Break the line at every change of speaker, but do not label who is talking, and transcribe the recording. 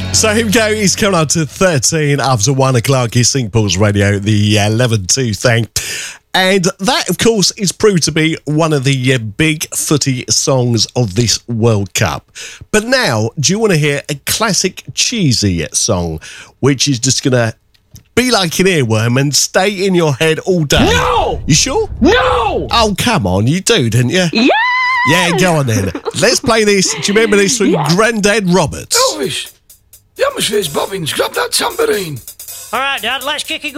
So here we go. He's coming up to 13 after 1 o'clock. It's St. Paul's Radio, the 11-2 thing. And that, of course, is proved to be one of the big footy songs of this World Cup. But now, do you want to hear a classic cheesy song, which is just going to be like an earworm and stay in your head all day?
No!
You sure?
No!
Oh, come on. You do, didn't you?
Yeah!
Yeah, go on then. Let's play this. Do you remember this from Grandad Roberts?
Elvis, the atmosphere's bobbing. Grab that tambourine.
All right, Dad, let's kick it.